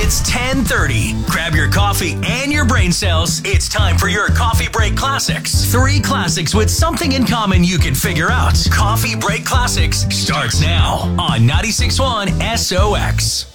It's 10:30. Grab your coffee and your brain cells. It's time for your Coffee Break Classics. 3 classics with something in common you can figure out. Coffee Break Classics starts now on 96.1 SOX.